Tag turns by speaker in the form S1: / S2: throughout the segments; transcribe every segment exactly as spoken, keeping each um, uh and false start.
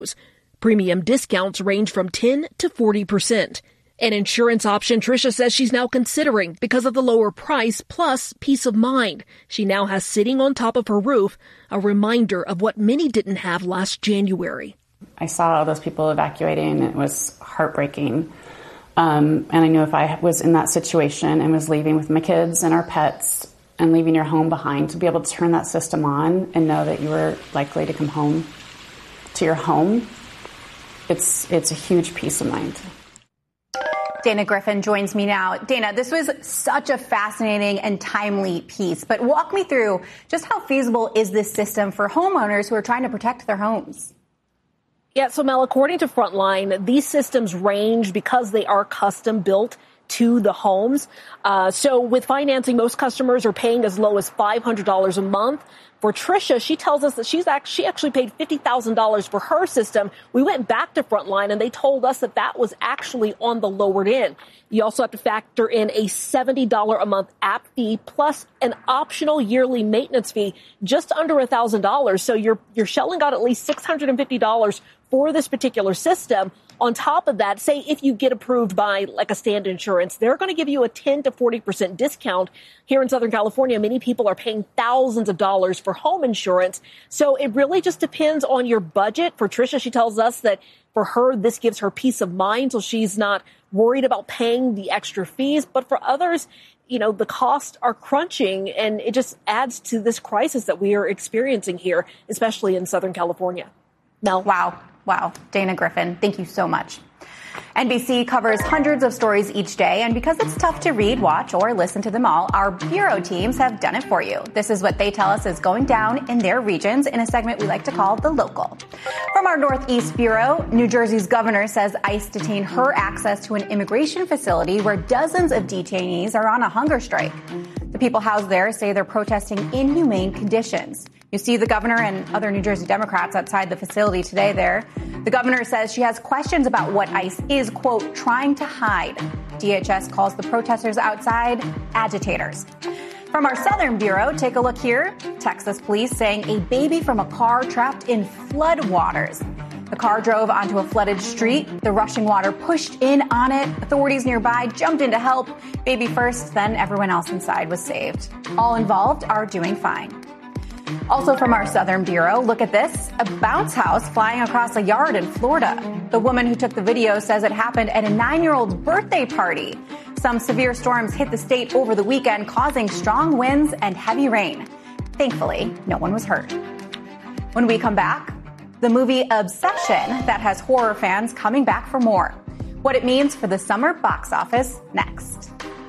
S1: Premium discounts range from ten to forty percent. An insurance option Trisha says she's now considering because of the lower price plus peace of mind she now has sitting on top of her roof, a reminder of what many didn't have last January.
S2: I saw all those people evacuating. It was heartbreaking. Um, and I knew if I was in that situation and was leaving with my kids and our pets and leaving your home behind, to be able to turn that system on and know that you were likely to come home to your home, it's it's a huge peace of mind.
S3: Dana Griffin joins me now. Dana, this was such a fascinating and timely piece, but walk me through just how feasible is this system for homeowners who are trying to protect their homes?
S1: Yeah, so Mel, according to Frontline, these systems range because they are custom built to the homes. Uh, so with financing, most customers are paying as low as five hundred dollars a month. For Trisha, she tells us that she's actually, she actually paid fifty thousand dollars for her system. We went back to Frontline, and they told us that that was actually on the lowered end. You also have to factor in a seventy dollars a month app fee plus an optional yearly maintenance fee, just under one thousand dollars. So you're you're shelling out at least six hundred fifty dollars for this particular system. On top of that, say if you get approved by like a Stand Insurance, they're going to give you a ten to forty percent discount. Here in Southern California, many people are paying thousands of dollars for home insurance. So it really just depends on your budget. For Trisha, she tells us that for her, this gives her peace of mind, so she's not worried about paying the extra fees. But for others, you know, the costs are crunching, and it just adds to this crisis that we are experiencing here, especially in Southern California. Mel?
S3: Wow. Wow. Dana Griffin, thank you so much. N B C covers hundreds of stories each day, and because it's tough to read, watch, or listen to them all, our bureau teams have done it for you. This is what they tell us is going down in their regions in a segment we like to call The Local. From our Northeast Bureau, New Jersey's governor says ICE detained her access to an immigration facility where dozens of detainees are on a hunger strike. The people housed there say they're protesting inhumane conditions. You see the governor and other New Jersey Democrats outside the facility today there. The governor says she has questions about what ICE is, quote, trying to hide. D H S calls the protesters outside agitators. From our Southern Bureau, take a look here. Texas police saying a baby from a car trapped in flood waters. The car drove onto a flooded street. The rushing water pushed in on it. Authorities nearby jumped in to help. Baby first, then everyone else inside was saved. All involved are doing fine. Also from our Southern Bureau, look at this. A bounce house flying across a yard in Florida. The woman who took the video says it happened at a nine-year-old's birthday party. Some severe storms hit the state over the weekend, causing strong winds and heavy rain. Thankfully, no one was hurt. When we come back, the movie Obsession that has horror fans coming back for more. What it means for the summer box office next.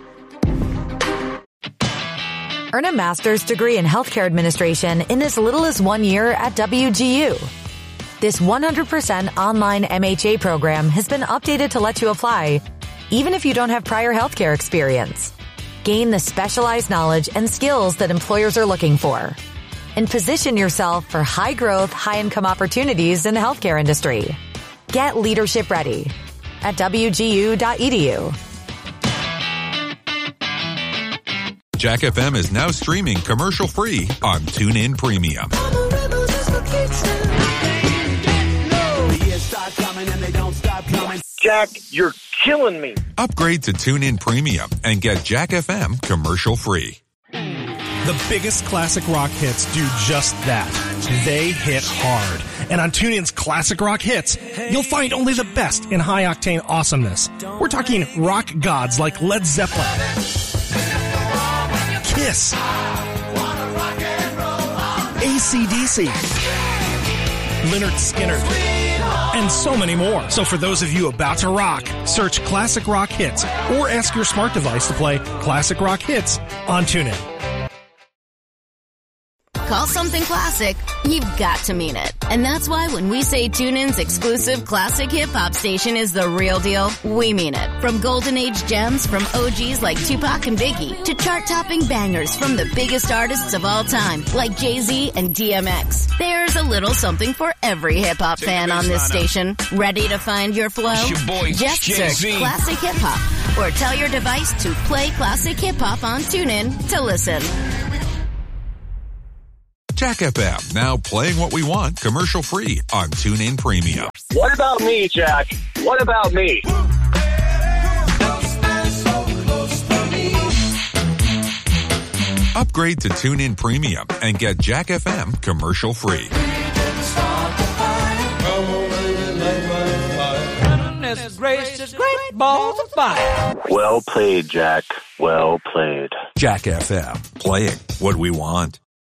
S4: Earn a master's degree in healthcare administration in as little as one year at W G U. This one hundred percent online M H A program has been updated to let you apply, even if you don't have prior healthcare experience. Gain the specialized knowledge and skills that employers are looking for, and position yourself for high-growth, high-income opportunities in the healthcare industry. Get leadership ready at W G U dot E D U.
S5: Jack F M is now streaming commercial-free on TuneIn Premium.
S6: Jack, you're killing me.
S5: Upgrade to TuneIn Premium and get Jack F M commercial-free.
S7: The biggest classic rock hits do just that. They hit hard. And on TuneIn's Classic Rock Hits, you'll find only the best in high-octane awesomeness. We're talking rock gods like Led Zeppelin, Kiss, A C D C, Lynyrd Skynyrd, and so many more. So for those of you about to rock, search Classic Rock Hits or ask your smart device to play Classic Rock Hits on TuneIn.
S8: Call something classic, you've got to mean it. And that's why when we say TuneIn's exclusive classic hip-hop station is the real deal, we mean it. From golden age gems from O Gs like Tupac and Biggie to chart-topping bangers from the biggest artists of all time like Jay-Z and D M X. There's a little something for every hip-hop fan on this station. Ready to find your flow?
S9: Your boy,
S8: Just
S9: Jay-Z.
S8: search Classic Hip-Hop or tell your device to play Classic Hip-Hop on TuneIn to listen.
S5: Jack F M, now playing what we want commercial-free on TuneIn Premium.
S6: What about me, Jack? What about me?
S5: Upgrade to TuneIn Premium and get Jack F M commercial-free.
S6: Well played, Jack. Well played.
S5: Jack F M, playing what we want.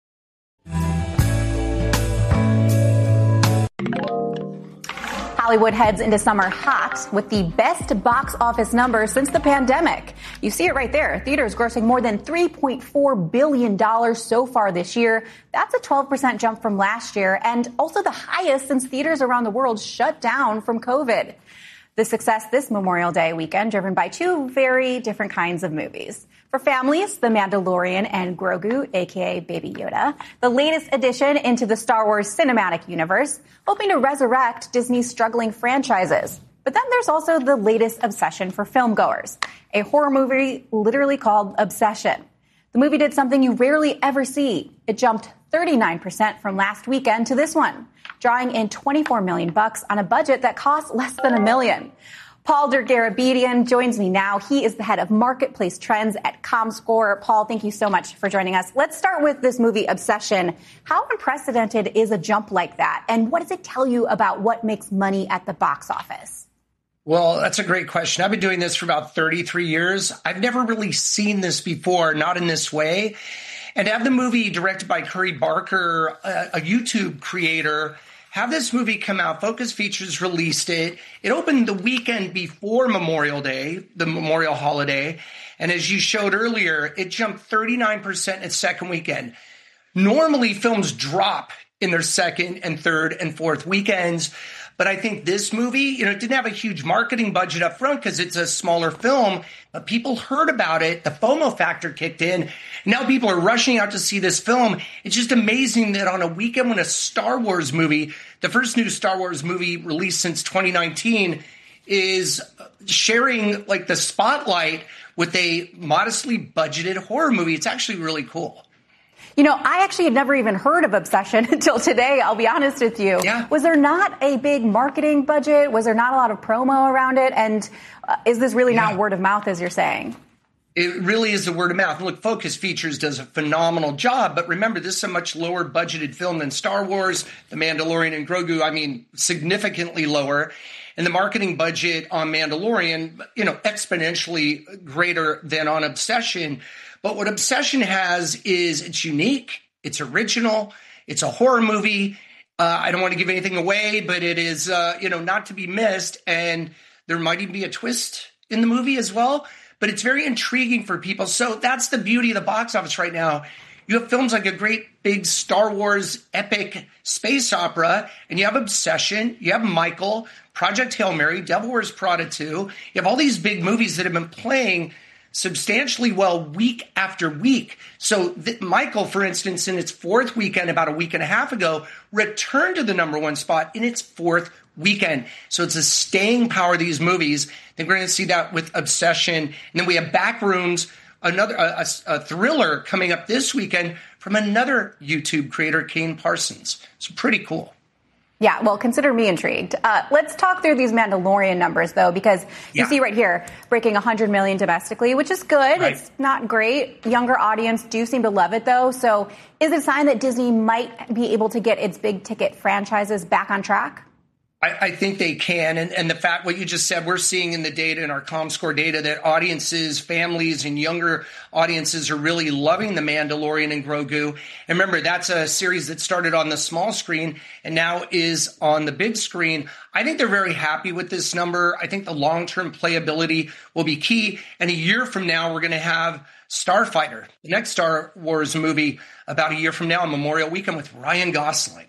S3: Hollywood heads into summer hot with the best box office numbers since the pandemic. You see it right there. Theaters grossing more than three point four billion dollars so far this year. That's a twelve percent jump from last year and also the highest since theaters around the world shut down from COVID. The success this Memorial Day weekend driven by two very different kinds of movies. For families, The Mandalorian and Grogu, a k a. Baby Yoda, the latest addition into the Star Wars cinematic universe, hoping to resurrect Disney's struggling franchises. But then there's also the latest obsession for filmgoers, a horror movie literally called Obsession. The movie did something you rarely ever see. It jumped thirty-nine percent from last weekend to this one, drawing in twenty-four million bucks on a budget that cost less than a million. Paul Dergarabedian joins me now. He is the head of marketplace trends at ComScore. Paul, thank you so much for joining us. Let's start with this movie, Obsession. How unprecedented is a jump like that? And what does it tell you about what makes money at the box office?
S9: Well, that's a great question. I've been doing this for about thirty-three years. I've never really seen this before, not in this way. And to have the movie directed by Curry Barker, a, a YouTube creator, have this movie come out. Focus Features released it. It opened the weekend before Memorial Day, the Memorial holiday. And as you showed earlier, it jumped thirty-nine percent its second weekend. Normally, films drop in their second and third and fourth weekends. But I think this movie, you know, it didn't have a huge marketing budget up front because it's a smaller film, but people heard about it. The FOMO factor kicked in. Now people are rushing out to see this film. It's just amazing that on a weekend when a Star Wars movie, the first new Star Wars movie released since twenty nineteen, is sharing like the spotlight with a modestly budgeted horror movie. It's actually really cool.
S3: You know, I actually had never even heard of Obsession until today, I'll be honest with you.
S9: Yeah.
S3: Was there not a big marketing budget? Was there not a lot of promo around it? And uh, is this really yeah. not word of mouth, as you're saying?
S9: It really is the word of mouth. Look, Focus Features does a phenomenal job, but remember, this is a much lower budgeted film than Star Wars, The Mandalorian, and Grogu. I mean, significantly lower. And the marketing budget on Mandalorian, you know, exponentially greater than on Obsession. But what Obsession has is it's unique, it's original, it's a horror movie. Uh, I don't want to give anything away, but it is, uh, you know, not to be missed. And there might even be a twist in the movie as well. But it's very intriguing for people. So that's the beauty of the box office right now. You have films like a great big Star Wars epic space opera, and you have Obsession, you have Michael, Project Hail Mary, Devil Wears Prada two. You have all these big movies that have been playing substantially well week after week. So th- Michael, for instance, in its fourth weekend about a week and a half ago, returned to the number one spot in its fourth weekend. So it's a staying power of these movies. I think we're going to see that with Obsession. And then we have Backrooms, another a, a, a thriller coming up this weekend from another YouTube creator, Kane Parsons. It's pretty cool.
S3: Yeah, well, consider me intrigued. Uh, let's talk through these Mandalorian numbers, though, because you yeah. see right here, breaking one hundred million domestically, which is good. Right. It's not great. Younger audience do seem to love it, though. So is it a sign that Disney might be able to get its big-ticket franchises back on track?
S9: I, I think they can. And, and the fact, what you just said, we're seeing in the data, in our ComScore data, that audiences, families, and younger audiences are really loving The Mandalorian and Grogu. And remember, that's a series that started on the small screen and now is on the big screen. I think they're very happy with this number. I think the long-term playability will be key. And a year from now, we're going to have Starfighter, the next Star Wars movie, about a year from now on Memorial Weekend with Ryan Gosling.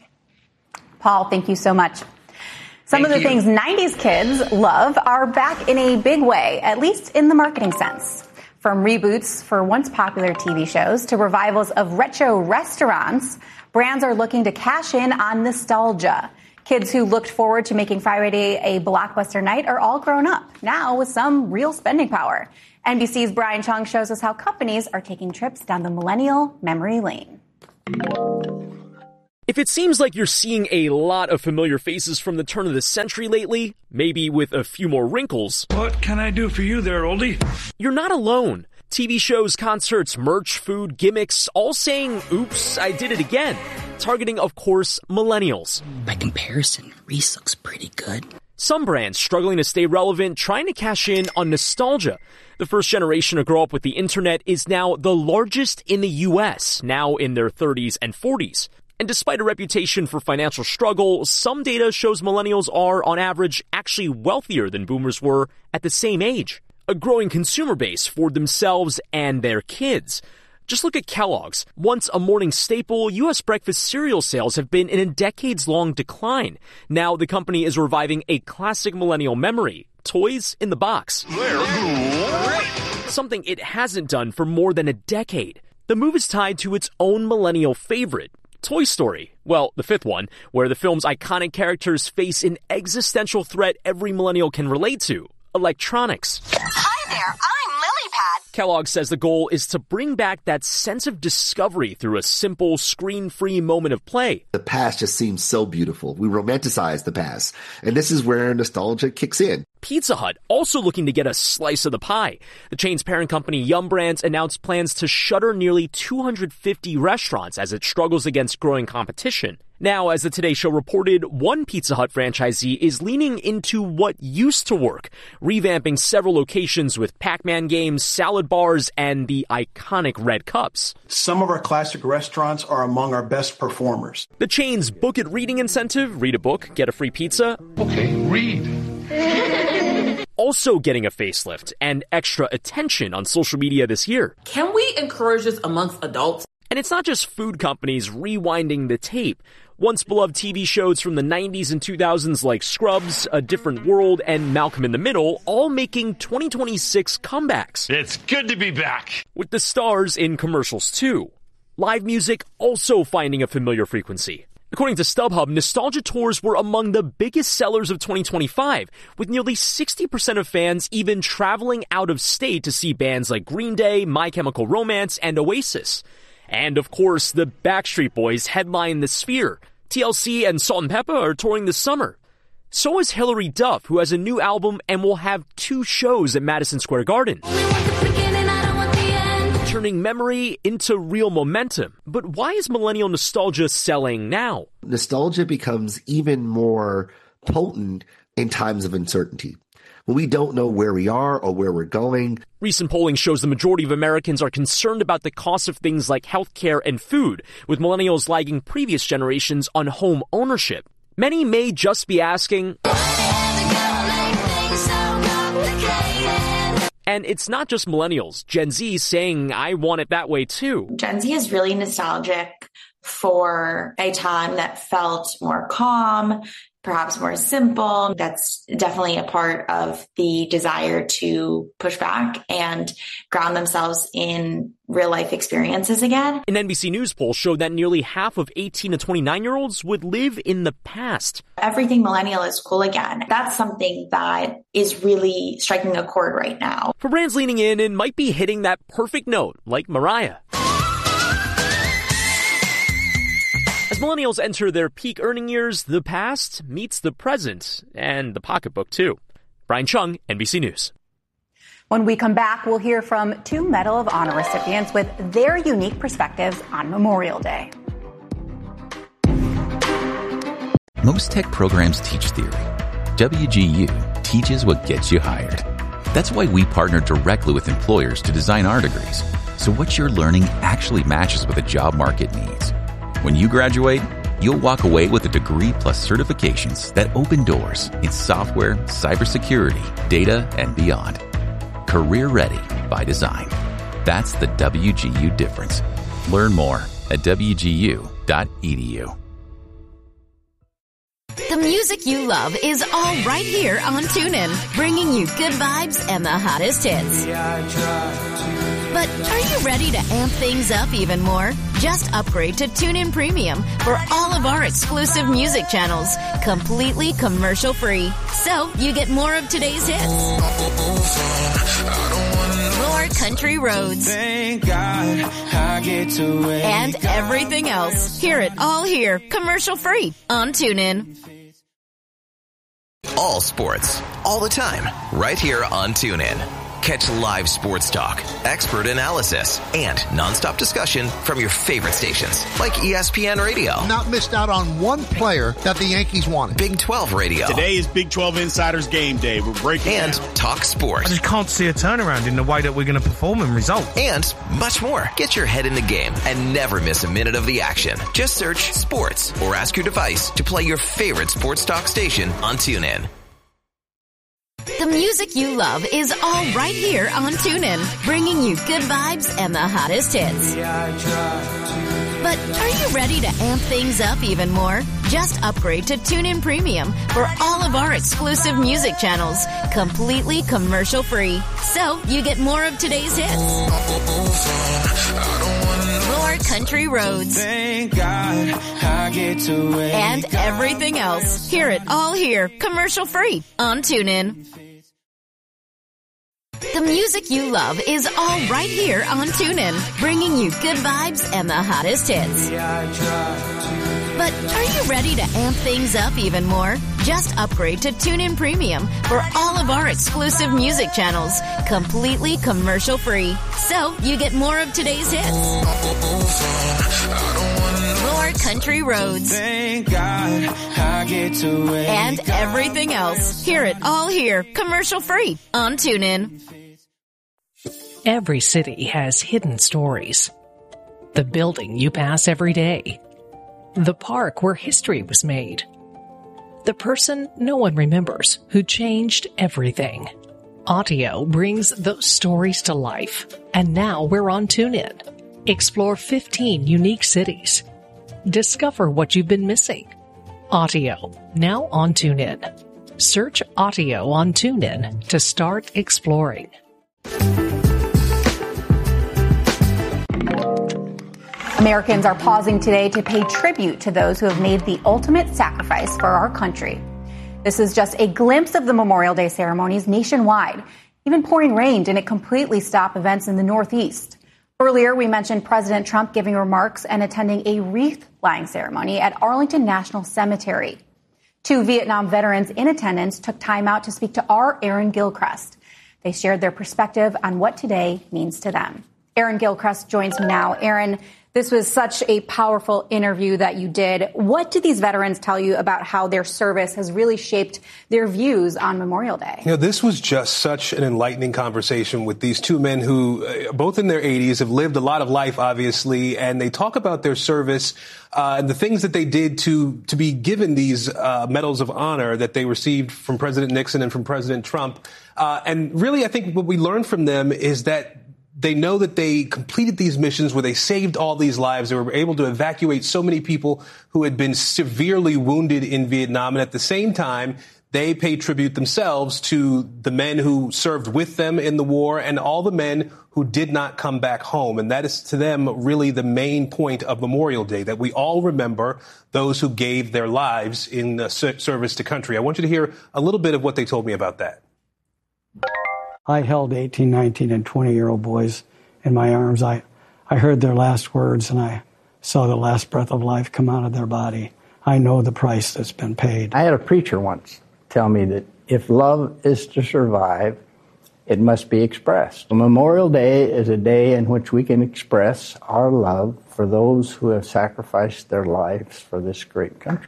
S3: Paul, thank you so much. Some
S9: Thank
S3: of the
S9: you.
S3: things nineties kids love are back in a big way, at least in the marketing sense. From reboots for once popular T V shows to revivals of retro restaurants, brands are looking to cash in on nostalgia. Kids who looked forward to making Friday a blockbuster night are all grown up, now with some real spending power. N B C's Brian Chung shows us how companies are taking trips down the millennial memory lane.
S10: If it seems like you're seeing a lot of familiar faces from the turn of the century lately, maybe with a few more wrinkles.
S11: What can I do for you there, oldie?
S10: You're not alone. T V shows, concerts, merch, food, gimmicks, all saying, oops, I did it again. Targeting, of course, millennials.
S12: By comparison, Reese looks pretty good.
S10: Some brands struggling to stay relevant, trying to cash in on nostalgia. The first generation to grow up with the internet is now the largest in the U S, now in their thirties and forties. And despite a reputation for financial struggle, some data shows millennials are, on average, actually wealthier than boomers were at the same age. A growing consumer base for themselves and their kids. Just look at Kellogg's. Once a morning staple, U S breakfast cereal sales have been in a decades-long decline. Now the company is reviving a classic millennial memory, toys in the box. Something it hasn't done for more than a decade. The move is tied to its own millennial favorite, Toy Story. Well, the fifth one, where the film's iconic characters face an existential threat every millennial can relate to, electronics.
S13: Hi there, I'm LilyPad.
S10: Kellogg says the goal is to bring back that sense of discovery through a simple, screen-free moment of play.
S14: The past just seems so beautiful. We romanticize the past, and this is where nostalgia kicks in.
S10: Pizza Hut also looking to get a slice of the pie. The chain's parent company, Yum Brands, announced plans to shutter nearly two hundred fifty restaurants as it struggles against growing competition. Now, as the Today Show reported, one Pizza Hut franchisee is leaning into what used to work, revamping several locations with Pac-Man games, salad bars, and the iconic red cups.
S15: Some of our classic restaurants are among our best performers.
S10: The chain's Book It Reading incentive, read a book, get a free pizza.
S11: Okay, read.
S10: Also getting a facelift and extra attention on social media this year.
S16: Can we encourage this amongst adults?
S10: And it's not just food companies rewinding the tape. Once beloved T V shows from the nineties and two thousands like Scrubs, A Different World, and Malcolm in the Middle all making twenty twenty-six comebacks.
S11: It's good to be back.
S10: With the stars in commercials too. Live music also finding a familiar frequency. According to StubHub, nostalgia tours were among the biggest sellers of twenty twenty-five, with nearly sixty percent of fans even traveling out of state to see bands like Green Day, My Chemical Romance, and Oasis. And of course, the Backstreet Boys headline the Sphere. T L C and Salt and Pepper are touring this summer. So is Hilary Duff, who has a new album and will have two shows at Madison Square Garden. Turning memory into real momentum. But why is millennial nostalgia selling now?
S14: Nostalgia becomes even more potent in times of uncertainty, when we don't know where we are or where we're going.
S10: Recent polling shows the majority of Americans are concerned about the cost of things like healthcare and food, with millennials lagging previous generations on home ownership. Many may just be asking, and it's not just millennials. Gen Z saying, I want it that way too.
S17: Gen Z is really nostalgic for a time that felt more calm, perhaps more simple. That's definitely a part of the desire to push back and ground themselves in real life experiences again.
S10: An N B C News poll showed that nearly half of eighteen to twenty-nine-year-olds would live in the past.
S17: Everything millennial is cool again. That's something that is really striking a chord right now.
S10: For brands leaning in and might be hitting that perfect note, like Mariah. As millennials enter their peak earning years, the past meets the present, and the pocketbook too. Brian Chung, N B C News.
S3: When we come back, we'll hear from two Medal of Honor recipients with their unique perspectives on Memorial Day.
S18: Most tech programs teach theory. W G U teaches what gets you hired. That's why we partner directly with employers to design our degrees, so what you're learning actually matches what the job market needs. When you graduate, you'll walk away with a degree plus certifications that open doors in software, cybersecurity, data, and beyond. Career ready by design. That's the W G U difference. Learn more at W G U dot E D U.
S8: The music you love is all right here on TuneIn, bringing you good vibes and the hottest hits. But are you ready to amp things up even more? Just upgrade to TuneIn Premium for all of our exclusive music channels, completely commercial-free. So you get more of today's hits, more country roads,
S19: Thank God I get to wake
S8: and everything else. Hear it all here, commercial-free on TuneIn.
S20: All sports, all the time, right here on TuneIn. Catch live sports talk, expert analysis, and nonstop discussion from your favorite stations, like E S P N Radio.
S21: Not missed out on one player that the Yankees wanted.
S20: Big twelve Radio.
S22: Today is Big twelve Insiders Game Day. We're breaking
S20: And
S22: down.
S20: Talk Sports.
S23: I just can't see a turnaround in the way that we're going to perform and result.
S20: And much more. Get your head in the game and never miss a minute of the action. Just search Sports or ask your device to play your favorite sports talk station on TuneIn.
S8: The music you love is all right here on TuneIn, bringing you good vibes and the hottest hits. But are you ready to amp things up even more? Just upgrade to TuneIn Premium for all of our exclusive music channels, completely commercial-free. So you get more of today's hits, more country roads,
S19: Thank God I get to wake
S8: and everything else. Hear it all here, commercial-free on TuneIn. The music you love is all right here on TuneIn, bringing you good vibes and the hottest hits. But are you ready to amp things up even more? Just upgrade to TuneIn Premium for all of our exclusive music channels, completely commercial-free. So you get more of today's hits, more country roads,
S19: Thank God I get to wake
S8: and everything else. Hear it all here, commercial-free on TuneIn.
S24: Every city has hidden stories. The building you pass every day. The park where history was made. The person no one remembers who changed everything. Audio brings those stories to life. And now we're on TuneIn. Explore fifteen unique cities. Discover what you've been missing. Audio, now on TuneIn. Search Audio on TuneIn to start exploring.
S3: Americans are pausing today to pay tribute to those who have made the ultimate sacrifice for our country. This is just a glimpse of the Memorial Day ceremonies nationwide. Even pouring rain didn't completely stop events in the Northeast. Earlier, we mentioned President Trump giving remarks and attending a wreath-laying ceremony at Arlington National Cemetery. Two Vietnam veterans in attendance took time out to speak to our Aaron Gilchrist. They shared their perspective on what today means to them. Aaron Gilchrist joins me now. Aaron, this was such a powerful interview that you did. What did these veterans tell you about how their service has really shaped their views on Memorial Day?
S25: You know, this was just such an enlightening conversation with these two men who, uh, both in their eighties, have lived a lot of life, obviously, and they talk about their service uh, and the things that they did to to be given these uh, medals of honor that they received from President Nixon and from President Trump. Uh, and really, I think what we learned from them is that they know that they completed these missions where they saved all these lives. They were able to evacuate so many people who had been severely wounded in Vietnam. And at the same time, they pay tribute themselves to the men who served with them in the war and all the men who did not come back home. And that is to them really the main point of Memorial Day, that we all remember those who gave their lives in uh, service to country. I want you to hear a little bit of what they told me about that.
S26: I held eighteen, nineteen, and twenty-year-old boys in my arms. I, I heard their last words, and I saw the last breath of life come out of their body. I know the price that's been paid.
S27: I had a preacher once tell me that if love is to survive, it must be expressed. Memorial Day is a day in which we can express our love for those who have sacrificed their lives for this great country.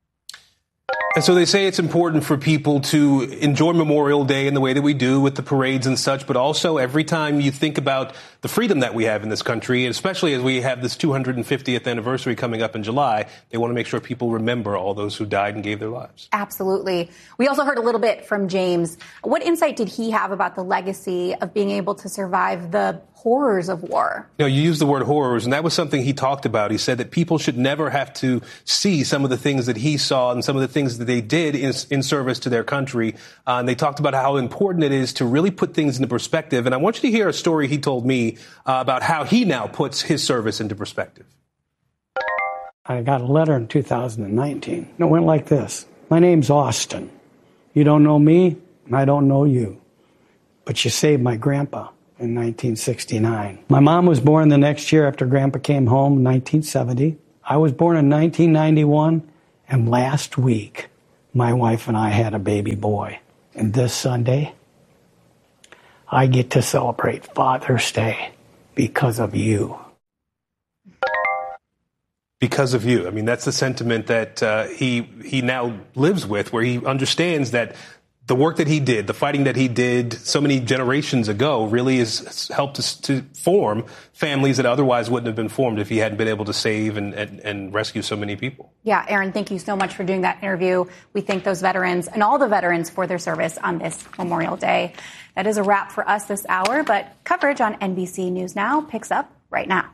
S25: And so they say it's important for people to enjoy Memorial Day in the way that we do with the parades and such, but also every time you think about the freedom that we have in this country, especially as we have this two hundred fiftieth anniversary coming up in July, they want to make sure people remember all those who died and gave their lives.
S3: Absolutely. We also heard a little bit from James. What insight did he have about the legacy of being able to survive the horrors of war?
S25: You know, you used the word horrors, and that was something he talked about. He said that people should never have to see some of the things that he saw and some of the things that they did in, in service to their country. Uh, and they talked about how important it is to really put things into perspective. And I want you to hear a story he told me uh, about how he now puts his service into perspective.
S26: I got a letter in two thousand nineteen. It went like this. My name's Austin. You don't know me, and I don't know you. But you saved my grandpa in nineteen sixty-nine. My mom was born the next year after Grandpa came home in nineteen seventy. I was born in nineteen ninety-one, and last week, my wife and I had a baby boy. And this Sunday, I get to celebrate Father's Day because of you.
S25: Because of you. I mean, that's the sentiment that uh, he he now lives with, where he understands that the work that he did, the fighting that he did so many generations ago really has helped us to form families that otherwise wouldn't have been formed if he hadn't been able to save and, and, and rescue so many people.
S3: Yeah, Aaron, thank you so much for doing that interview. We thank those veterans and all the veterans for their service on this Memorial Day. That is a wrap for us this hour, but coverage on N B C News Now picks up right now.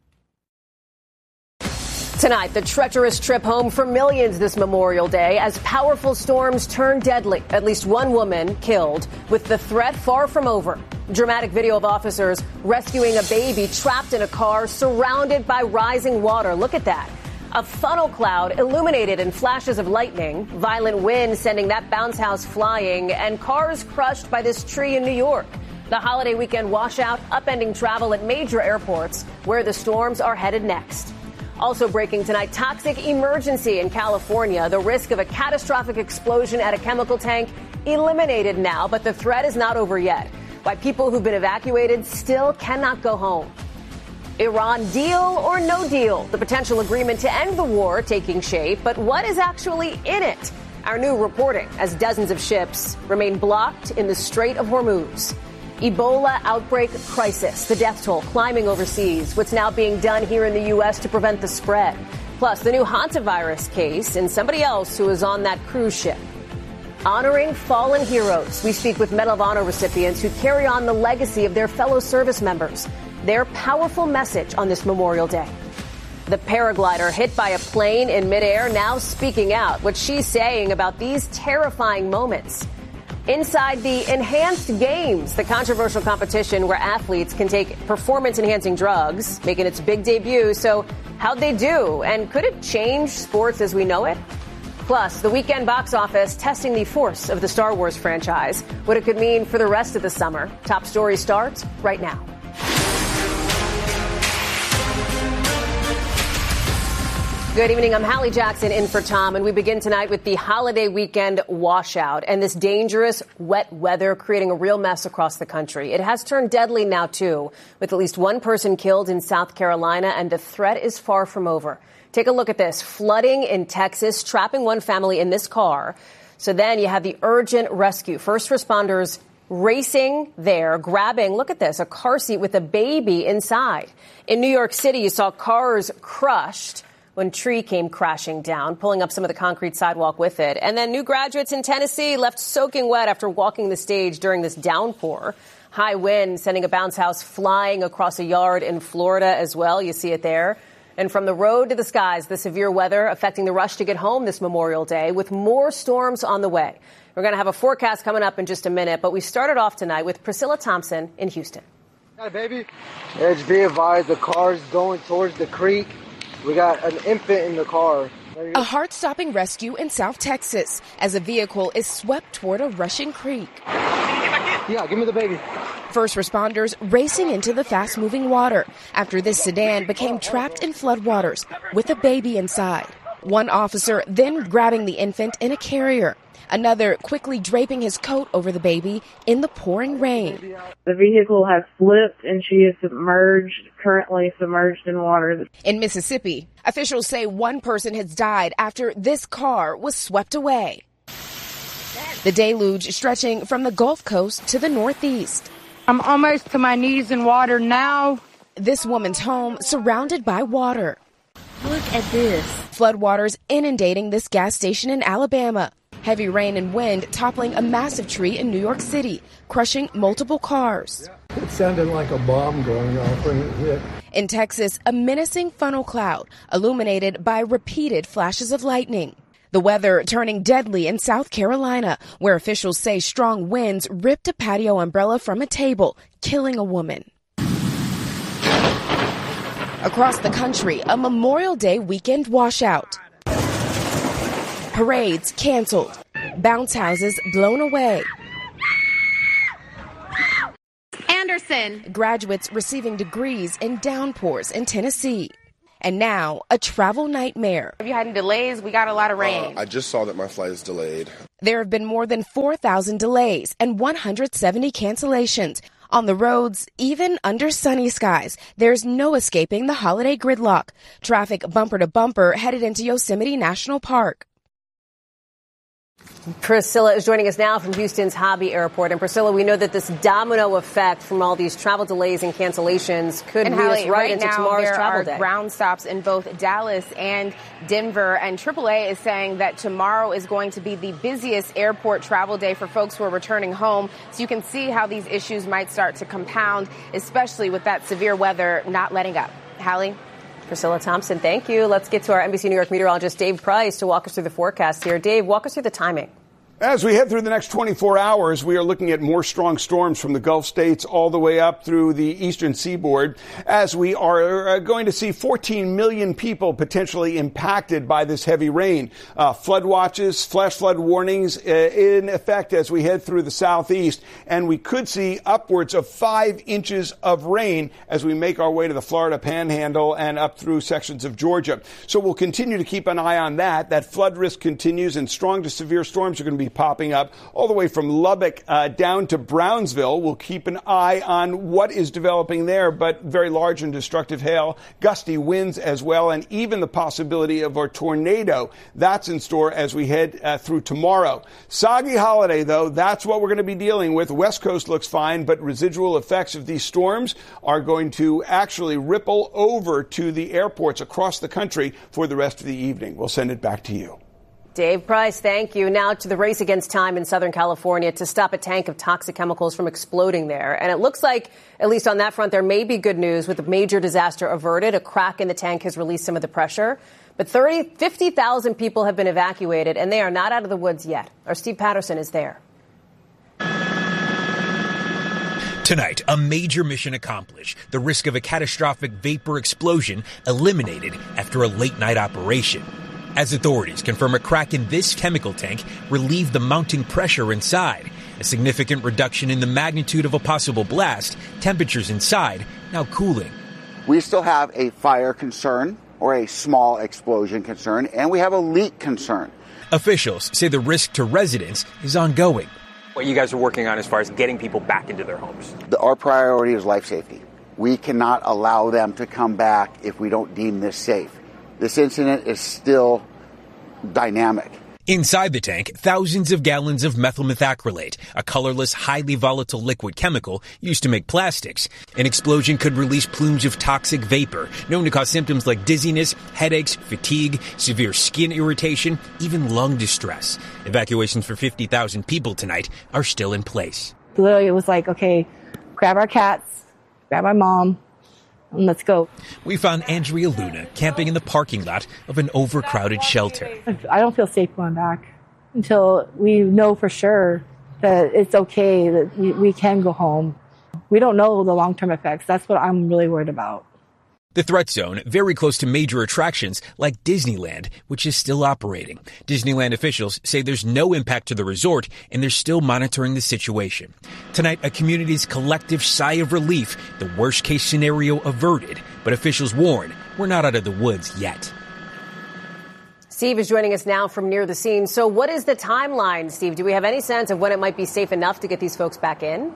S1: Tonight, the treacherous trip home for millions this Memorial Day as powerful storms turn deadly. At least one woman killed, with the threat far from over. Dramatic video of officers rescuing a baby trapped in a car surrounded by rising water. Look at that. A funnel cloud illuminated in flashes of lightning, violent wind sending that bounce house flying, and cars crushed by this tree in New York. The holiday weekend washout upending travel at major airports where the storms are headed next. Also breaking tonight, toxic emergency in California. The risk of a catastrophic explosion at a chemical tank eliminated now, but the threat is not over yet. Why people who've been evacuated still cannot go home. Iran deal or no deal? The potential agreement to end the war taking shape, but what is actually in it? Our new reporting as dozens of ships remain blocked in the Strait of Hormuz. Ebola outbreak crisis, the death toll climbing overseas. What's now being done here in the U S to prevent the spread? Plus, the new hantavirus case and somebody else who was on that cruise ship. Honoring fallen heroes. We speak with Medal of Honor recipients who carry on the legacy of their fellow service members. Their powerful message on this Memorial Day. The paraglider hit by a plane in midair now speaking out. What she's saying about these terrifying moments. Inside the Enhanced Games, the controversial competition where athletes can take performance-enhancing drugs, making its big debut. So how'd they do? And could it change sports as we know it? Plus, the weekend box office testing the force of the Star Wars franchise, what it could mean for the rest of the summer. Top Story starts right now. Good evening. I'm Hallie Jackson in for Tom, and we begin tonight with the holiday weekend washout and this dangerous wet weather creating a real mess across the country. It has turned deadly now, too, with at least one person killed in South Carolina, and the threat is far from over. Take a look at this. Flooding in Texas, trapping one family in this car. So then you have the urgent rescue. First responders racing there, grabbing, look at this, a car seat with a baby inside. In New York City, you saw cars crushed when a tree came crashing down, pulling up some of the concrete sidewalk with it. And then new graduates in Tennessee left soaking wet after walking the stage during this downpour. High wind sending a bounce house flying across a yard in Florida as well. You see it there. And from the road to the skies, the severe weather affecting the rush to get home this Memorial Day with more storms on the way. We're going to have a forecast coming up in just a minute, but we started off tonight with Priscilla Thompson in Houston.
S2: Got a baby? Edge be advised, the car's going towards the creek. We got an infant in the car.
S4: A heart-stopping rescue in South Texas as a vehicle is swept toward a rushing creek.
S2: Yeah, give me the baby.
S4: First responders racing into the fast-moving water after this sedan became trapped in floodwaters with a baby inside. One officer then grabbing the infant in a carrier. Another quickly draping his coat over the baby in the pouring rain.
S5: The vehicle has flipped and she is submerged, currently submerged in water.
S4: In Mississippi, officials say one person has died after this car was swept away. The deluge stretching from the Gulf Coast to the Northeast.
S5: I'm almost to my knees in water now.
S4: This woman's home surrounded by water.
S5: Look at this.
S4: Floodwaters inundating this gas station in Alabama. Heavy rain and wind toppling a massive tree in New York City, crushing multiple cars.
S6: It sounded like a bomb going off when it hit.
S4: In Texas, a menacing funnel cloud illuminated by repeated flashes of lightning. The weather turning deadly in South Carolina, where officials say strong winds ripped a patio umbrella from a table, killing a woman. Across the country, a Memorial Day weekend washout. Parades canceled. Bounce houses blown away.
S7: Anderson.
S4: Graduates receiving degrees in downpours in Tennessee. And now, a travel nightmare.
S7: Have you had any delays? We got a lot of rain.
S9: Uh, I just saw that my flight is delayed.
S4: There have been more than four thousand delays and one hundred seventy cancellations. On the roads, even under sunny skies, there's no escaping the holiday gridlock. Traffic bumper to bumper headed into Yosemite National Park.
S1: Priscilla is joining us now from Houston's Hobby Airport. And Priscilla, we know that this domino effect from all these travel delays and cancellations could
S7: and
S1: lead
S7: Hallie,
S1: us right,
S7: right
S1: into
S7: now,
S1: tomorrow's
S7: there
S1: travel
S7: are
S1: day.
S7: Ground stops in both Dallas and Denver, and triple A is saying that tomorrow is going to be the busiest airport travel day for folks who are returning home. So you can see how these issues might start to compound, especially with that severe weather not letting up. Hallie?
S1: Priscilla Thompson, thank you. Let's get to our N B C New York meteorologist Dave Price to walk us through the forecast here. Dave, walk us through the timing.
S11: As we head through the next twenty-four hours, we are looking at more strong storms from the Gulf states all the way up through the eastern seaboard, as we are going to see fourteen million people potentially impacted by this heavy rain. Uh, flood watches, flash flood warnings uh, in effect as we head through the southeast, and we could see upwards of five inches of rain as we make our way to the Florida Panhandle and up through sections of Georgia. So we'll continue to keep an eye on that. That flood risk continues, and strong to severe storms are going to be popping up all the way from Lubbock uh, down to Brownsville. We'll keep an eye on what is developing there, but very large and destructive hail, gusty winds as well, and even the possibility of a tornado. That's in store as we head uh, through tomorrow. Soggy holiday, though, that's what we're going to be dealing with. West Coast looks fine, but residual effects of these storms are going to actually ripple over to the airports across the country for the rest of the evening. We'll send it back to you.
S1: Dave Price, thank you. Now to the race against time in Southern California to stop a tank of toxic chemicals from exploding there. And it looks like, at least on that front, there may be good news with the major disaster averted. A crack in the tank has released some of the pressure. But thirty, fifty thousand people have been evacuated, and they are not out of the woods yet. Our Steve Patterson is there.
S12: Tonight, a major mission accomplished. The risk of a catastrophic vapor explosion eliminated after a late-night operation. As authorities confirm a crack in this chemical tank relieved the mounting pressure inside. A significant reduction in the magnitude of a possible blast, temperatures inside now cooling.
S13: We still have a fire concern or a small explosion concern, and we have a leak concern.
S12: Officials say the risk to residents is ongoing.
S15: What you guys are working on as far as getting people back into their homes?
S13: The, our priority is life safety. We cannot allow them to come back if we don't deem this safe. This incident is still dynamic.
S12: Inside the tank, thousands of gallons of methyl methacrylate, a colorless, highly volatile liquid chemical used to make plastics. An explosion could release plumes of toxic vapor, known to cause symptoms like dizziness, headaches, fatigue, severe skin irritation, even lung distress. Evacuations for fifty thousand people tonight are still in place.
S16: Literally, it was like, okay, grab our cats, grab my mom, and let's go.
S12: We found Andrea Luna camping in the parking lot of an overcrowded shelter.
S16: I don't feel safe going back until we know for sure that it's okay, that we can go home. We don't know the long-term effects. That's what I'm really worried about.
S12: The threat zone, very close to major attractions like Disneyland, which is still operating. Disneyland officials say there's no impact to the resort, and they're still monitoring the situation. Tonight, a community's collective sigh of relief, the worst-case scenario averted, but officials warn we're not out of the woods yet.
S1: Steve is joining us now from near the scene. So what is the timeline, Steve? Do we have any sense of when it might be safe enough to get these folks back in?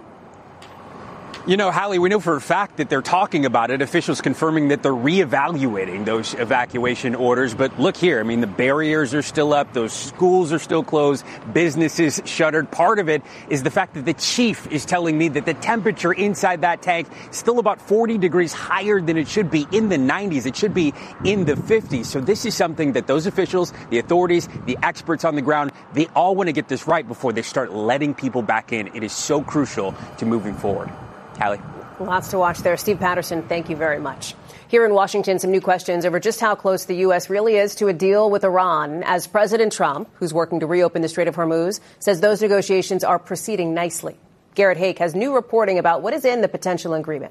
S15: You know, Hallie, we know for a fact that they're talking about it, officials confirming that they're reevaluating those evacuation orders. But look here, I mean, the barriers are still up. Those schools are still closed. Businesses shuttered. Part of it is the fact that the chief is telling me that the temperature inside that tank is still about forty degrees higher than it should be, in the nineties. It should be in the fifties. So this is something that those officials, the authorities, the experts on the ground, they all want to get this right before they start letting people back in. It is so crucial to moving forward. Hallie.
S1: Lots to watch there. Steve Patterson, thank you very much. Here in Washington, some new questions over just how close the U S really is to a deal with Iran, as President Trump, who's working to reopen the Strait of Hormuz, says those negotiations are proceeding nicely. Garrett Haake has new reporting about what is in the potential agreement.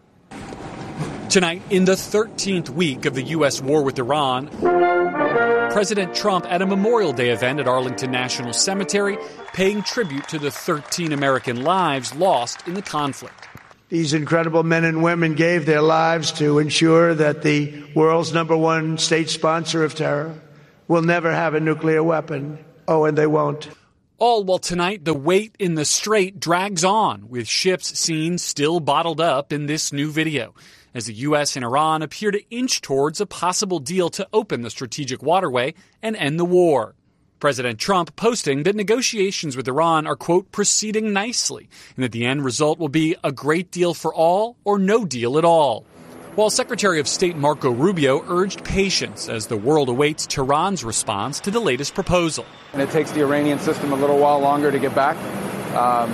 S10: Tonight, in the thirteenth week of the U S war with Iran, President Trump at a Memorial Day event at Arlington National Cemetery, paying tribute to the thirteen American lives lost in the conflict.
S14: These incredible men and women gave their lives to ensure that the world's number one state sponsor of terror will never have a nuclear weapon. Oh, and they won't.
S10: All while tonight the wait in the strait drags on, with ships seen still bottled up in this new video, as the U S and Iran appear to inch towards a possible deal to open the strategic waterway and end the war. President Trump posting that negotiations with Iran are, quote, proceeding nicely, and that the end result will be a great deal for all or no deal at all. While Secretary of State Marco Rubio urged patience as the world awaits Tehran's response to the latest proposal.
S17: And it takes the Iranian system a little while longer to get back. Um,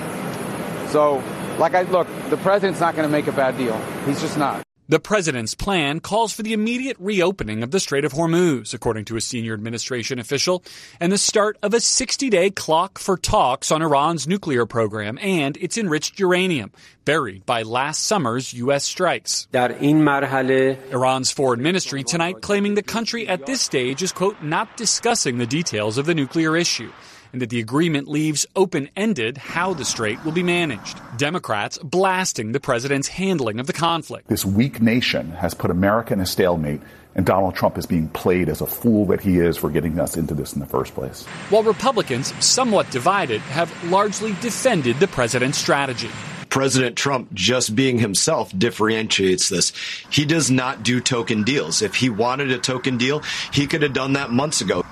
S17: so, like I look, the president's not going to make a bad deal. He's just not.
S10: The president's plan calls for the immediate reopening of the Strait of Hormuz, according to a senior administration official, and the start of a sixty-day clock for talks on Iran's nuclear program and its enriched uranium, buried by last summer's U S strikes. Iran's foreign ministry tonight claiming the country at this stage is, quote, not discussing the details of the nuclear issue, and that the agreement leaves open-ended how the strait will be managed. Democrats blasting the president's handling of the conflict.
S18: This weak nation has put America in a stalemate, and Donald Trump is being played as a fool that he is for getting us into this in the first place.
S10: While Republicans, somewhat divided, have largely defended the president's strategy.
S21: President Trump, just being himself, differentiates this. He does not do token deals. If he wanted a token deal, he could have done that months ago.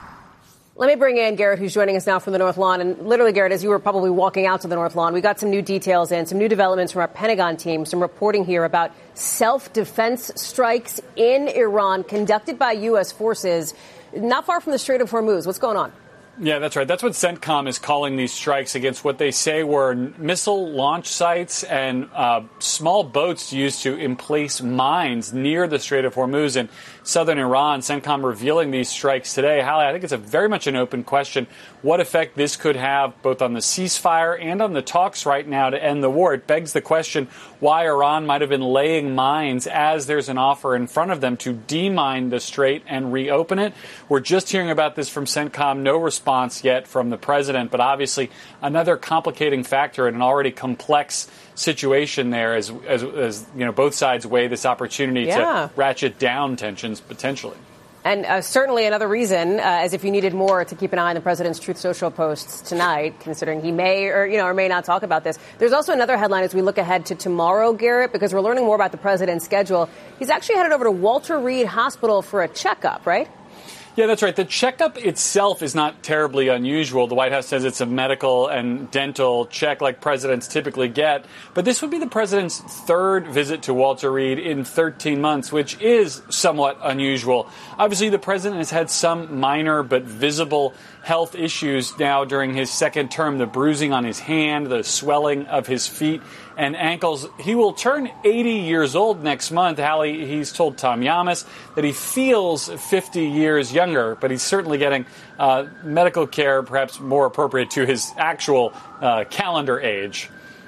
S1: Let me bring in Garrett, who's joining us now from the North Lawn. And literally, Garrett, as you were probably walking out to the North Lawn, we got some new details in, some new developments from our Pentagon team, some reporting here about self-defense strikes in Iran conducted by U S forces not far from the Strait of Hormuz. What's going on?
S10: Yeah, that's right. That's what CENTCOM is calling these strikes against what they say were missile launch sites and uh, small boats used to emplace mines near the Strait of Hormuz in southern Iran. CENTCOM revealing these strikes today. Hallie, I think it's a very much an open question what effect this could have both on the ceasefire and on the talks right now to end the war. It begs the question why Iran might have been laying mines as there's an offer in front of them to demine the strait and reopen it. We're just hearing about this from CENTCOM. No response yet from the president, but obviously another complicating factor in an already complex situation there as, as, as you know, both sides weigh this opportunity yeah. to ratchet down tensions potentially.
S1: And uh, certainly another reason, uh, as if you needed more, to keep an eye on the president's Truth Social posts tonight, considering he may or, you know, or may not talk about this. There's also another headline as we look ahead to tomorrow, Garrett, because we're learning more about the president's schedule. He's actually headed over to Walter Reed Hospital for a checkup, right?
S10: Yeah, that's right. The checkup itself is not terribly unusual. The White House says it's a medical and dental check like presidents typically get. But this would be the president's third visit to Walter Reed in thirteen months, which is somewhat unusual. Obviously, the president has had some minor but visible health issues now during his second term, the bruising on his hand, the swelling of his feet and ankles. He will turn eighty years old next month. Hallie, he's told Tom Yamas that he feels fifty years younger, but he's certainly getting uh, medical care perhaps more appropriate to his actual uh, calendar age.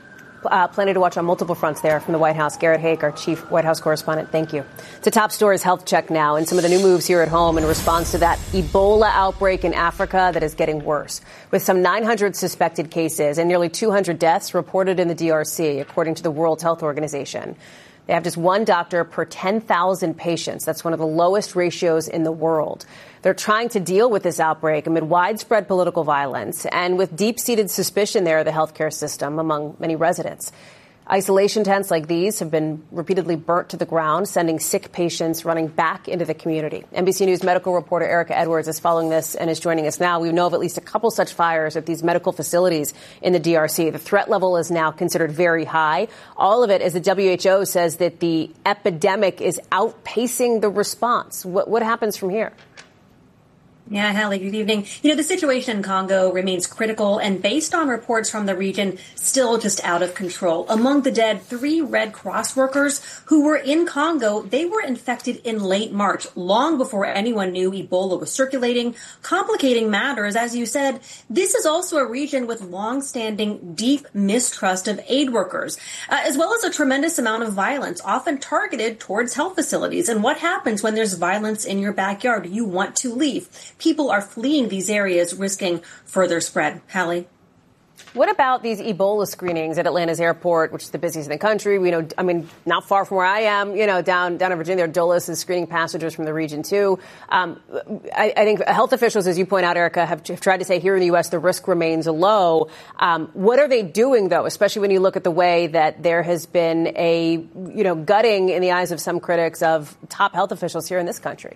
S1: Uh, plenty to watch on multiple fronts there from the White House. Garrett Haake, our chief White House correspondent, thank you. To Top Stories Health Check now, and some of the new moves here at home in response to that Ebola outbreak in Africa that is getting worse, with some nine hundred suspected cases and nearly two hundred deaths reported in the D R C, according to the World Health Organization. They have just one doctor per ten thousand patients. That's one of the lowest ratios in the world. They're trying to deal with this outbreak amid widespread political violence and with deep-seated suspicion there of the healthcare system among many residents. Isolation tents like these have been repeatedly burnt to the ground, sending sick patients running back into the community. N B C News medical reporter Erica Edwards is following this and is joining us now. We know of at least a couple such fires at these medical facilities in the D R C. The threat level is now considered very high. All of it as the W H O says that the epidemic is outpacing the response. What, what happens from here?
S8: Yeah, Hallie, good evening. You know, the situation in Congo remains critical and, based on reports from the region, still just out of control. Among the dead, three Red Cross workers who were in Congo, they were infected in late March, long before anyone knew Ebola was circulating, complicating matters. As you said, this is also a region with long-standing deep mistrust of aid workers, uh, as well as a tremendous amount of violence, often targeted towards health facilities. And what happens when there's violence in your backyard? You want to leave. People are fleeing these areas, risking further spread. Hallie?
S1: What about these Ebola screenings at Atlanta's airport, which is the busiest in the country? We know, I mean, not far from where I am, you know, down down in Virginia, Dulles is screening passengers from the region, too. Um, I, I think health officials, as you point out, Erica, have, have tried to say here in the U S the risk remains low. Um, what are they doing, though, especially when you look at the way that there has been a, you know, gutting in the eyes of some critics of top health officials here in this country?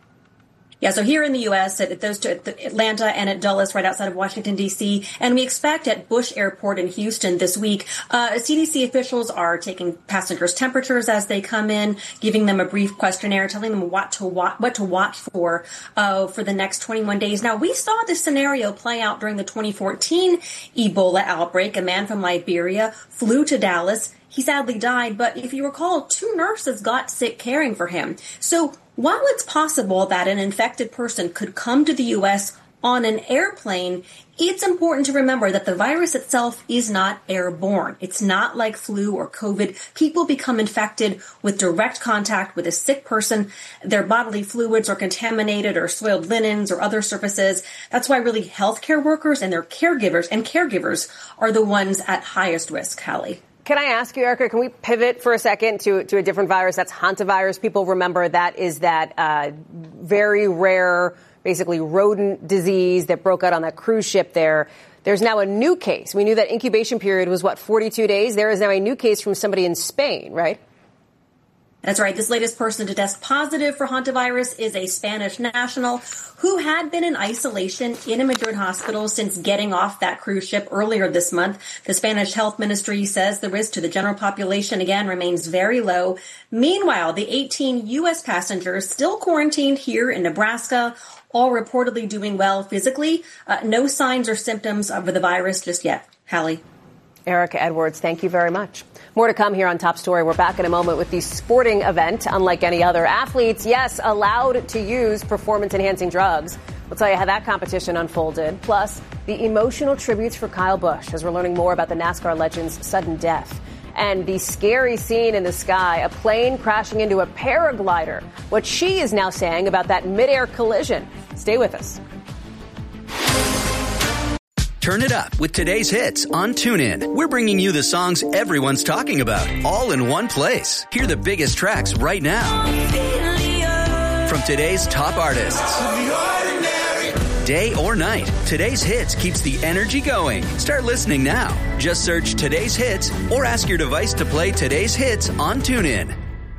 S8: Yeah, so here in the U S, at those two, at Atlanta and at Dulles, right outside of Washington, D C, and we expect at Bush Airport in Houston this week, uh, C D C officials are taking passengers' temperatures as they come in, giving them a brief questionnaire, telling them what to watch, what to watch for uh, for the next twenty-one days. Now, we saw this scenario play out during the twenty fourteen Ebola outbreak. A man from Liberia flew to Dallas. He sadly died, but if you recall, two nurses got sick caring for him. So while it's possible that an infected person could come to the U S on an airplane, it's important to remember that the virus itself is not airborne. It's not like flu or COVID. People become infected with direct contact with a sick person. Their bodily fluids are contaminated, or soiled linens or other surfaces. That's why really healthcare workers and their caregivers and caregivers are the ones at highest risk, Hallie.
S1: Can I ask you, Erica, can we pivot for a second to, to a different virus? That's hantavirus. People remember that is that uh, very rare, basically rodent disease that broke out on that cruise ship there. There's now a new case. We knew that incubation period was, what, forty-two days? There is now a new case from somebody in Spain, right?
S8: That's right. This latest person to test positive for hantavirus is a Spanish national who had been in isolation in a Madrid hospital since getting off that cruise ship earlier this month. The Spanish health ministry says the risk to the general population, again, remains very low. Meanwhile, the eighteen U S passengers still quarantined here in Nebraska, all reportedly doing well physically. Uh, no signs or symptoms of the virus just yet. Hallie?
S1: Erica Edwards, thank you very much. More to come here on Top Story. We're back in a moment with the sporting event. Unlike any other, athletes, yes, allowed to use performance-enhancing drugs. We'll tell you how that competition unfolded. Plus, the emotional tributes for Kyle Busch as we're learning more about the NASCAR legend's sudden death. And the scary scene in the sky, a plane crashing into a paraglider. What she is now saying about that midair collision. Stay with us.
S19: Turn it up with today's hits on TuneIn. We're bringing you the songs everyone's talking about, all in one place. Hear the biggest tracks right now from today's top artists. Day or night, today's hits keeps the energy going. Start listening now. Just search today's hits or ask your device to play today's hits on TuneIn.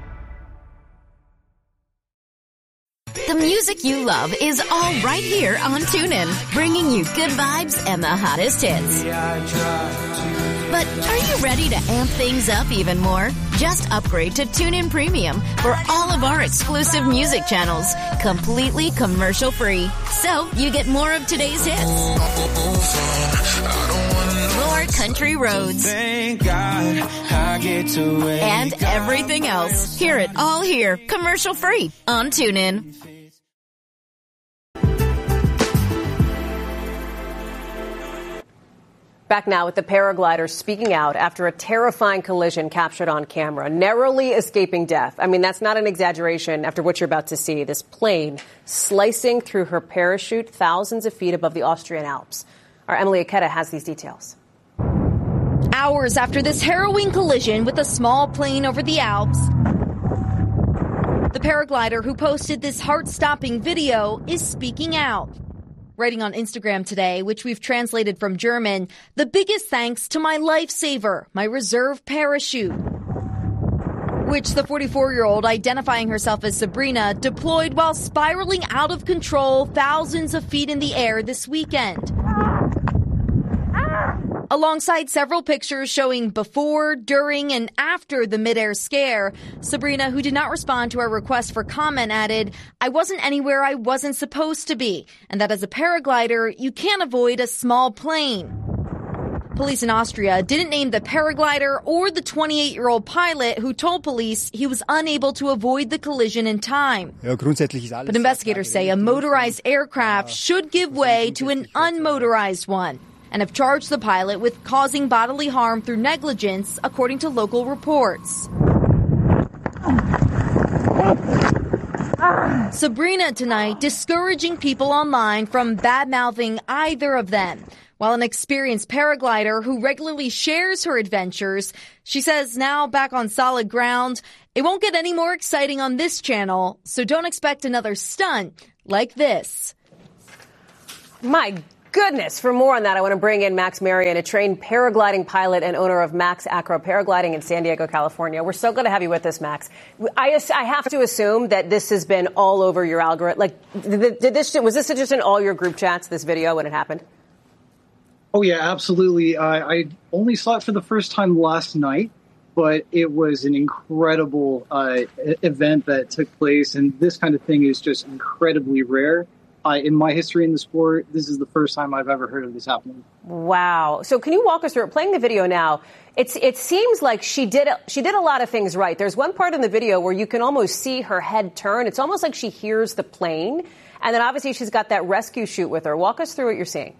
S20: The music you love is all right here on TuneIn, bringing you good vibes and the hottest hits. But are you ready to amp things up even more? Just upgrade to TuneIn Premium for all of our exclusive music channels, completely commercial-free. So you get more of today's hits, more country roads,
S22: Thank God I get to wake
S20: and everything else. Hear it all here, commercial-free on TuneIn.
S1: Back now with the paraglider speaking out after a terrifying collision captured on camera, narrowly escaping death. I mean, that's not an exaggeration after what you're about to see. This plane slicing through her parachute thousands of feet above the Austrian Alps. Our Emily Aketa has these details.
S23: Hours after this harrowing collision with a small plane over the Alps, the paraglider who posted this heart-stopping video is speaking out. Writing on Instagram today, which we've translated from German, the biggest thanks to my lifesaver, my reserve parachute, which the forty-four-year-old, identifying herself as Sabrina, deployed while spiraling out of control thousands of feet in the air this weekend. Alongside several pictures showing before, during, and after the midair scare, Sabrina, who did not respond to our request for comment, added, "I wasn't anywhere I wasn't supposed to be, and that as a paraglider, you can't avoid a small plane." Police in Austria didn't name the paraglider or the twenty-eight-year-old pilot who told police he was unable to avoid the collision in time. But investigators say a motorized aircraft should give way to an unmotorized one, and have charged the pilot with causing bodily harm through negligence, according to local reports. Sabrina tonight discouraging people online from bad-mouthing either of them. While an experienced paraglider who regularly shares her adventures, she says now back on solid ground, it won't get any more exciting on this channel, so don't expect another stunt like this.
S1: My goodness. For more on that, I want to bring in Max Marion, a trained paragliding pilot and owner of Max Acro Paragliding in San Diego, California. We're so good to have you with us, Max. I, I have to assume that this has been all over your algorithm. Like, did, did this, was this just in all your group chats, this video, when it happened?
S2: Oh, yeah, absolutely. Uh, I only saw it for the first time last night, but it was an incredible uh, event that took place. And this kind of thing is just incredibly rare. Uh, in my history in the sport, this is the first time I've ever heard of this happening.
S1: Wow. So can you walk us through it? Playing the video now, it's, it seems like she did, she did a lot of things right. There's one part in the video where you can almost see her head turn. It's almost like she hears the plane. And then obviously she's got that rescue chute with her. Walk us through what you're seeing.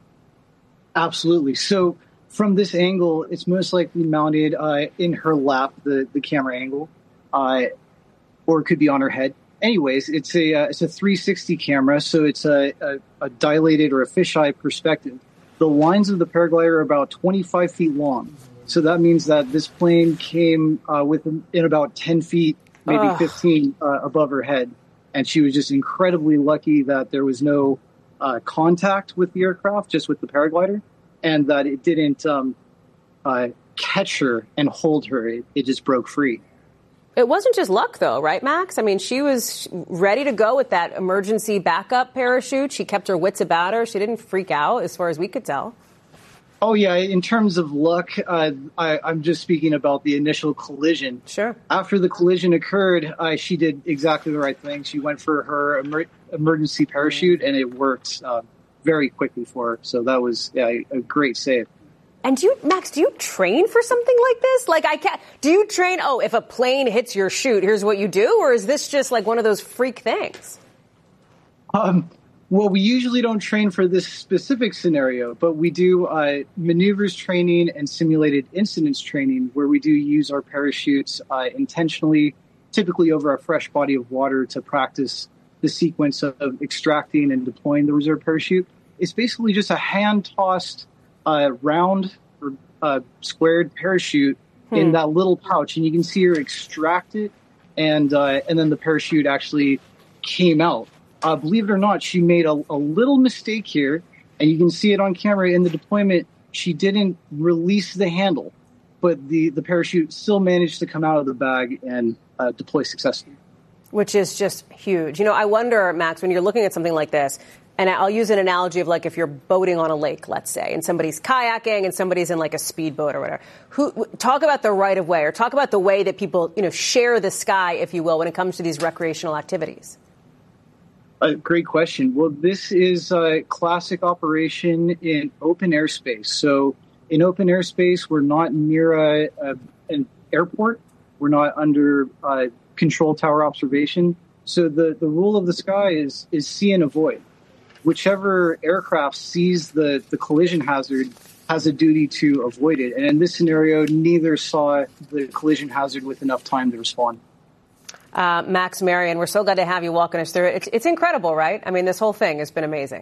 S2: Absolutely. So from this angle, it's most likely mounted uh, in her lap, the, the camera angle, uh, or it could be on her head. Anyways, it's a uh, it's a three sixty camera, so it's a, a, a dilated or a fisheye perspective. The lines of the paraglider are about twenty-five feet long, so that means that this plane came uh, within in about ten feet, maybe Ugh. fifteen uh, above her head, and she was just incredibly lucky that there was no uh, contact with the aircraft, just with the paraglider, and that it didn't um, uh, catch her and hold her. It, it just broke free.
S1: It wasn't just luck, though, right, Max? I mean, she was ready to go with that emergency backup parachute. She kept her wits about her. She didn't freak out, as far as we could tell.
S2: Oh, yeah. In terms of luck, uh, I, I'm just speaking about the initial collision.
S1: Sure.
S2: After the collision occurred, uh, she did exactly the right thing. She went for her emer- emergency parachute, and it worked uh, very quickly for her. So that was yeah, a great save.
S1: And do you, Max, do you train for something like this? Like, I can't, do you train, oh, if a plane hits your chute, here's what you do? Or is this just like one of those freak things?
S2: Um, well, we usually don't train for this specific scenario, but we do uh, maneuvers training and simulated incidents training where we do use our parachutes uh, intentionally, typically over a fresh body of water to practice the sequence of, of extracting and deploying the reserve parachute. It's basically just a hand-tossed Uh, round or uh, squared parachute hmm. in that little pouch, and you can see her extract it, and uh, and then the parachute actually came out. Uh, believe it or not, she made a, a little mistake here, and you can see it on camera in the deployment. She didn't release the handle, but the, the parachute still managed to come out of the bag and uh, deploy successfully.
S1: Which is just huge. You know, I wonder, Max, when you're looking at something like this, and I'll use an analogy of like if you're boating on a lake, let's say, and somebody's kayaking and somebody's in like a speedboat or whatever. Who talk about the right of way, or talk about the way that people, you know, share the sky, if you will, when it comes to these recreational activities.
S2: Uh, great question. Well, this is a classic operation in open airspace. So in open airspace, we're not near a, a, an airport. We're not under uh, control tower observation. So the, the rule of the sky is is see and avoid. Whichever aircraft sees the, the collision hazard has a duty to avoid it. And in this scenario, neither saw the collision hazard with enough time to respond.
S1: Uh, Max Marion, we're so glad to have you walking us through it. It's, it's incredible, right? I mean, this whole thing has been amazing.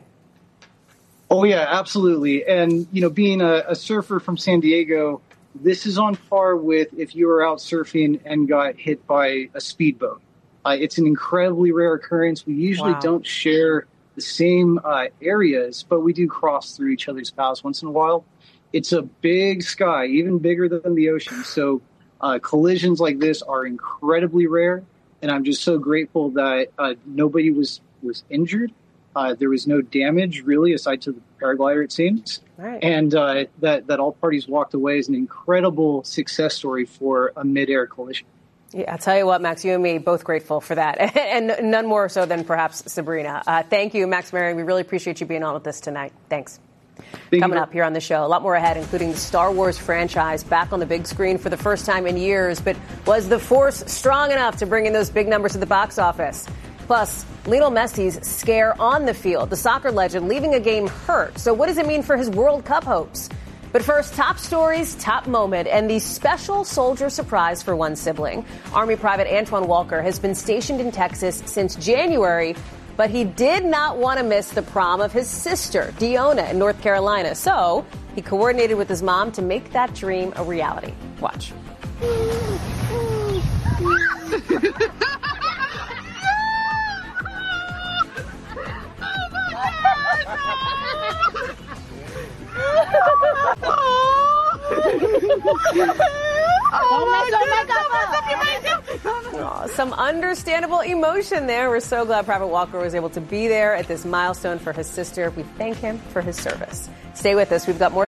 S2: Oh, yeah, absolutely. And, you know, being a, a surfer from San Diego, this is on par with if you were out surfing and got hit by a speedboat. Uh, it's an incredibly rare occurrence. We usually wow. don't share the same uh, areas, but we do cross through each other's paths once in a while. It's a big sky, even bigger than the ocean. So uh, collisions like this are incredibly rare, and I'm just so grateful that uh, nobody was, was injured. uh, there was no damage, really, aside to the paraglider, it seems.
S1: Right.
S2: And uh, that, that all parties walked away is an incredible success story for a mid-air collision.
S1: Yeah, I'll tell you what, Max, you and me both grateful for that, and none more so than perhaps Sabrina. Uh, thank you, Max Marion. We really appreciate you being on with us tonight. Thanks.
S2: Thank
S1: Coming
S2: you.
S1: up here on the show, a lot more ahead, including the Star Wars franchise back on the big screen for the first time in years. But was the Force strong enough to bring in those big numbers at the box office? Plus, Lionel Messi's scare on the field, the soccer legend leaving a game hurt. So what does it mean for his World Cup hopes? But first, top stories, top moment, and the special soldier surprise for one sibling. Army Private Antoine Walker has been stationed in Texas since January, but he did not want to miss the prom of his sister, Deonna, in North Carolina. So he coordinated with his mom to make that dream a reality. Watch. Oh, some understandable emotion there. We're so glad Private Walker was able to be there at this milestone for his sister. We thank him for his service. Stay with us. We've got more.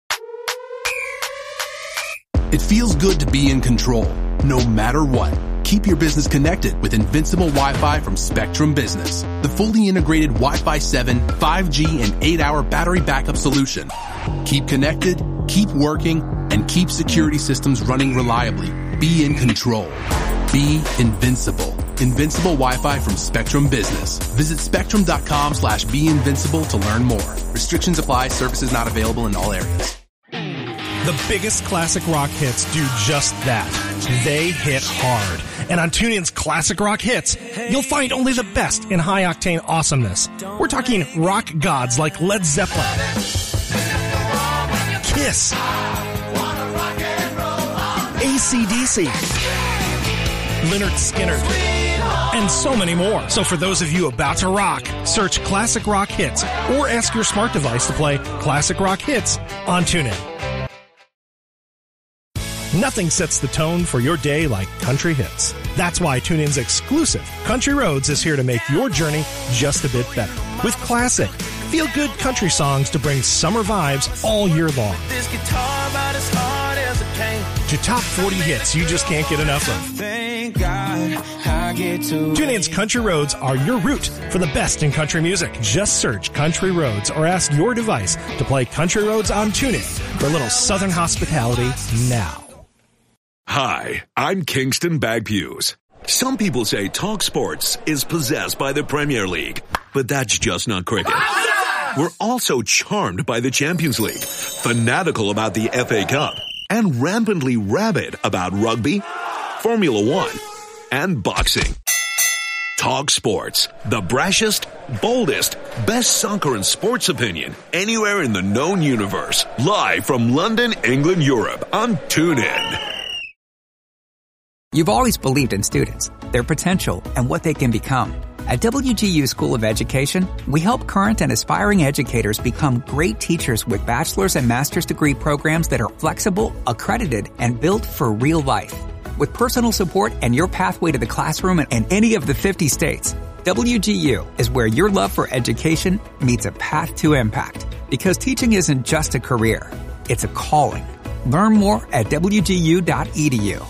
S3: It feels good to be in control, no matter what. Keep your business connected with Invincible Wi-Fi from Spectrum Business, the fully integrated Wi-Fi seven, five G, and eight hour battery backup solution. Keep connected, keep working, and keep security systems running reliably. Be in control. Be invincible. Invincible Wi-Fi from Spectrum Business. Visit spectrum.com slash be invincible to learn more. Restrictions apply. Services not available in all areas.
S5: The biggest classic rock hits do just that. They hit hard. And on TuneIn's Classic Rock Hits, you'll find only the best in high-octane awesomeness. We're talking rock gods like Led Zeppelin, Kiss, A C D C, Lynyrd Skynyrd, and so many more. So for those of you about to rock, search Classic Rock Hits or ask your smart device to play Classic Rock Hits on TuneIn. Nothing sets the tone for your day like country hits. That's why TuneIn's exclusive Country Roads is here to make your journey just a bit better. With classic, feel-good country songs to bring summer vibes all year long.
S22: This guitar about as hard as it came.
S5: To top forty hits you just can't get enough of.
S22: Thank God I get to
S5: TuneIn's Country Roads are your route for the best in country music. Just search Country Roads or ask your device to play Country Roads on TuneIn for a little Southern hospitality now.
S6: Hi, I'm Kingston Bagpues. Some people say Talk Sports is possessed by the Premier League, but that's just not cricket. We're also charmed by the Champions League, fanatical about the F A Cup, and rampantly rabid about rugby, Formula One, and boxing. Talk Sports, the brashest, boldest, best soccer and sports opinion anywhere in the known universe. Live from London, England, Europe on TuneIn.
S24: You've always believed in students, their potential, and what they can become. At W G U School of Education, we help current and aspiring educators become great teachers with bachelor's and master's degree programs that are flexible, accredited, and built for real life. With personal support and your pathway to the classroom in any of the fifty states, W G U is where your love for education meets a path to impact. Because teaching isn't just a career, it's a calling. Learn more at w g u dot e d u.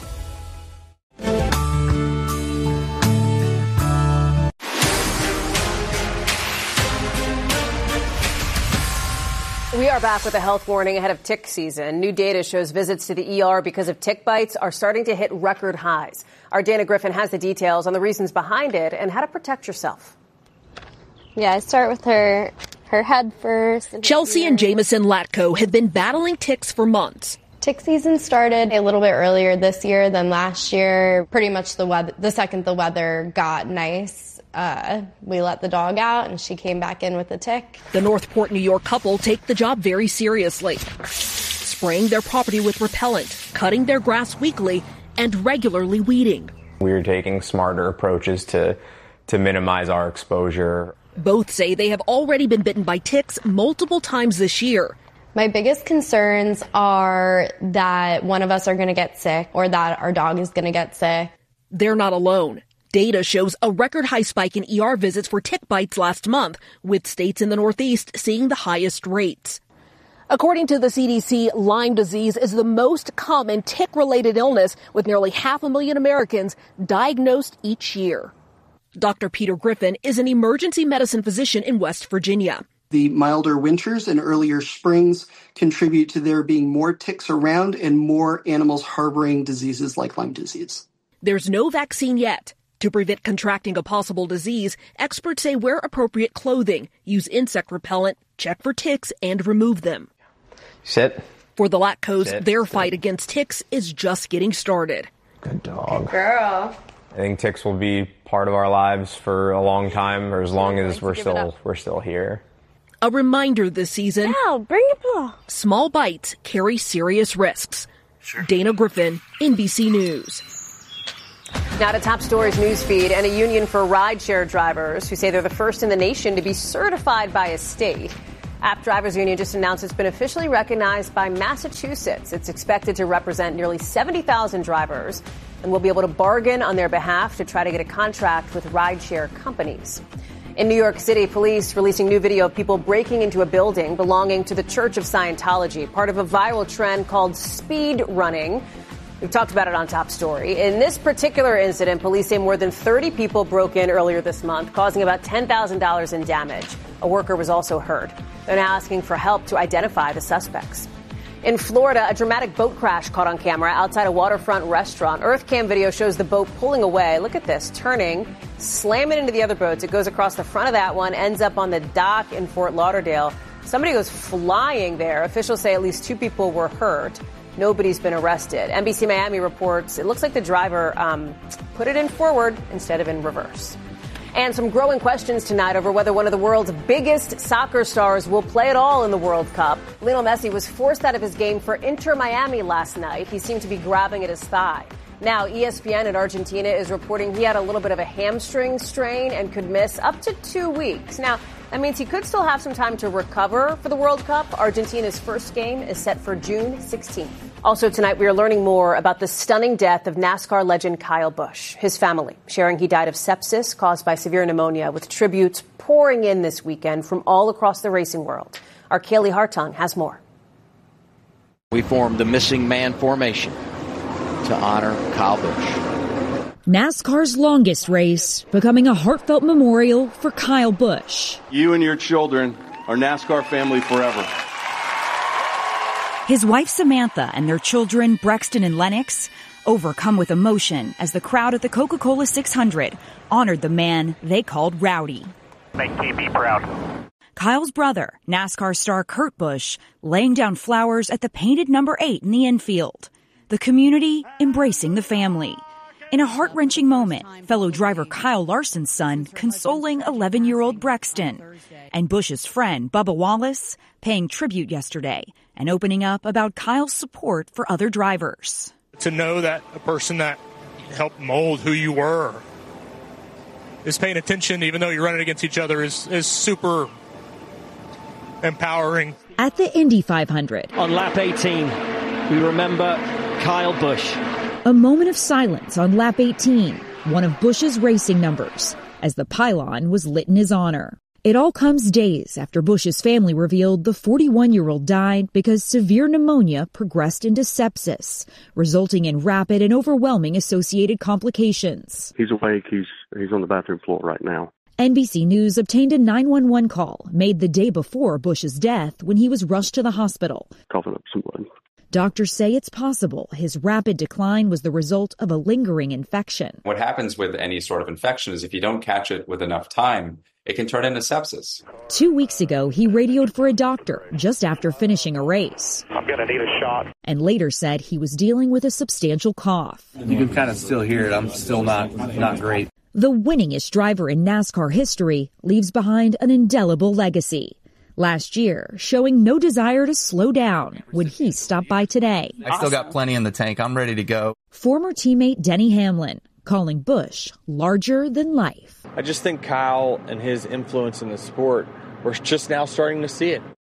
S1: We are back with a health warning ahead of tick season. New data shows visits to the E R because of tick bites are starting to hit record highs. Our Dana Griffin has the details on the reasons behind it and how to protect yourself.
S25: Yeah, I start with her, her head first. And
S26: Chelsea and Jameson Latko have been battling ticks for months.
S25: Tick season started a little bit earlier this year than last year. Pretty much the weather, the second the weather got nice. Uh, we let the dog out and she came back in with a tick.
S26: The Northport, New York couple take the job very seriously, spraying their property with repellent, cutting their grass weekly, and regularly weeding.
S27: We're taking smarter approaches to, to minimize our exposure.
S26: Both say they have already been bitten by ticks multiple times this year.
S25: My biggest concerns are that one of us are going to get sick or that our dog is going to get sick.
S26: They're not alone. Data shows a record high spike in E R visits for tick bites last month, with states in the Northeast seeing the highest rates. According to the C D C, Lyme disease is the most common tick-related illness, with nearly half a million Americans diagnosed each year. Doctor Peter Griffin is an emergency medicine physician in West Virginia.
S4: The milder winters and earlier springs contribute to there being more ticks around and more animals harboring diseases like Lyme disease.
S26: There's no vaccine yet. To prevent contracting a possible disease, experts say wear appropriate clothing, use insect repellent, check for ticks, and remove them.
S27: Sit.
S26: For the Latkos,
S27: Sit.
S26: their
S27: Sit.
S26: fight against ticks is just getting started.
S27: Good dog.
S25: Girl.
S27: I think ticks will be part of our lives for a long time, or as long as we're still we're still here.
S26: A reminder this season,
S25: Ow, bring it ball.
S26: Small bites carry serious risks. Sure. Dana Griffin, N B C News.
S1: Now to Top Stories newsfeed and a union for rideshare drivers who say they're the first in the nation to be certified by a state. App Drivers Union just announced it's been officially recognized by Massachusetts. It's expected to represent nearly seventy thousand drivers and will be able to bargain on their behalf to try to get a contract with rideshare companies. In New York City, police releasing new video of people breaking into a building belonging to the Church of Scientology, part of a viral trend called speed running. We've talked about it on Top Story. In this particular incident, police say more than thirty people broke in earlier this month, causing about ten thousand dollars in damage. A worker was also hurt. They're now asking for help to identify the suspects. In Florida, a dramatic boat crash caught on camera outside a waterfront restaurant. EarthCam video shows the boat pulling away. Look at this, turning, slamming into the other boats. It goes across the front of that one, ends up on the dock in Fort Lauderdale. Somebody goes flying there. Officials say at least two people were hurt. Nobody's been arrested. N B C Miami reports it looks like the driver um, put it in forward instead of in reverse. And some growing questions tonight over whether one of the world's biggest soccer stars will play at all in the World Cup. Lionel Messi was forced out of his game for Inter Miami last night. He seemed to be grabbing at his thigh. Now, E S P N in Argentina is reporting he had a little bit of a hamstring strain and could miss up to two weeks. Now, that means he could still have some time to recover for the World Cup. Argentina's first game is set for June sixteenth. Also tonight, we are learning more about the stunning death of NASCAR legend Kyle Busch. His family sharing he died of sepsis caused by severe pneumonia, with tributes pouring in this weekend from all across the racing world. Our Kaylee Hartung has more.
S7: We formed the Missing Man Formation to honor Kyle Busch.
S9: NASCAR's longest race, becoming a heartfelt memorial for Kyle Busch.
S11: You and your children are NASCAR family forever.
S12: His wife Samantha and their children Brexton and Lennox overcome with emotion as the crowd at the Coca-Cola six hundred honored the man they called Rowdy.
S13: Make T B proud.
S12: Kyle's brother, NASCAR star Kurt Busch, laying down flowers at the painted number eight in the infield. The community embracing the family. In a heart-wrenching moment, fellow driver Kyle Larson's son consoling eleven-year-old Brexton. And Busch's friend, Bubba Wallace, paying tribute yesterday and opening up about Kyle's support for other drivers.
S16: To know that a person that helped mold who you were is paying attention, even though you're running against each other, is, is super empowering.
S9: At the Indy five hundred.
S13: On lap eighteen, we remember Kyle Busch.
S9: A moment of silence on lap eighteen, one of Busch's racing numbers, as the pylon was lit in his honor. It all comes days after Busch's family revealed the forty-one-year-old died because severe pneumonia progressed into sepsis, resulting in rapid and overwhelming associated complications.
S28: He's awake. He's he's on the bathroom floor right now.
S9: N B C News obtained a nine one one call made the day before Busch's death when he was rushed to the hospital.
S28: Coughing up some blood.
S9: Doctors say it's possible his rapid decline was the result of a lingering infection.
S29: What happens with any sort of infection is if you don't catch it with enough time, it can turn into sepsis.
S9: Two weeks ago, he radioed for a doctor just after finishing a race.
S13: I'm going to need a shot.
S9: And later said he was dealing with a substantial cough.
S30: You can kind of still hear it. I'm still not, not great.
S9: The winningest driver in NASCAR history leaves behind an indelible legacy. Last year, showing no desire to slow down when he stopped by today.
S30: I still got plenty in the tank. I'm ready to go.
S9: Former teammate Denny Hamlin calling Busch larger than life.
S31: I just think Kyle and his influence in the sport, we're just now starting to see it.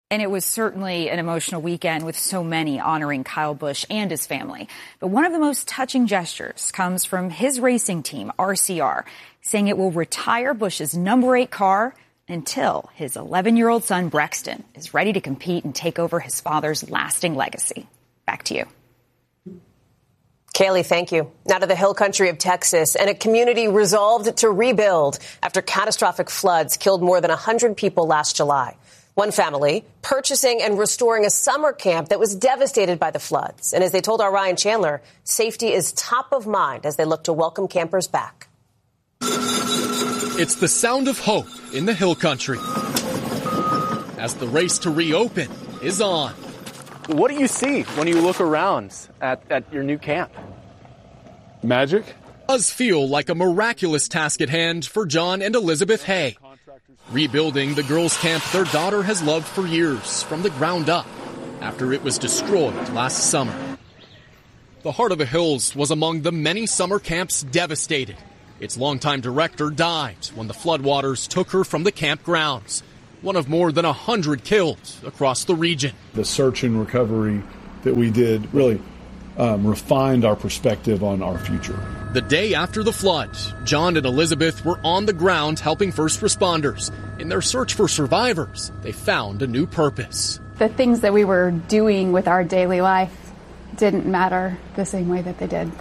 S12: And it was certainly an emotional weekend with so many honoring Kyle Busch and his family. But one of the most touching gestures comes from his racing team, R C R, saying it will retire Busch's number eight car until his eleven-year-old son, Brexton, is ready to compete and take over his father's lasting legacy. Back to you.
S1: Kaylee, thank you. Now to the hill country of Texas, and a community resolved to rebuild after catastrophic floods killed more than one hundred people last July. One family purchasing and restoring a summer camp that was devastated by the floods. And as they told our Ryan Chandler, safety is top of mind as they look to welcome campers back.
S8: It's the sound of hope in the hill country as the race to reopen is on.
S10: What do you see when you look around at, at your new camp?
S8: Magic? Does feel like a miraculous task at hand for John and Elizabeth Hay. Rebuilding the girls' camp their daughter has loved for years from the ground up after it was destroyed last summer. The Heart of the Hills was among the many summer camps devastated. Its longtime director died when the floodwaters took her from the campgrounds, one of more than a hundred killed across the region.
S14: The search and recovery that we did really um, refined our perspective on our future.
S8: The day after the flood, John and Elizabeth were on the ground helping first responders. In their search for survivors, they found a new purpose.
S15: The things that we were doing with our daily life didn't matter the same way that they did